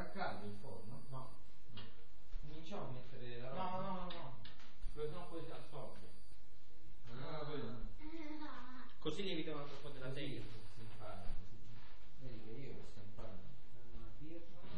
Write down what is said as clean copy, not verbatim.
sta caldo il forno? No. Cominciamo a mettere la roba. No. Perché sennò poi si assorbe. Così lievitano un po' della teglia. Si impara così. Vedi che io sto imparando. Una birra.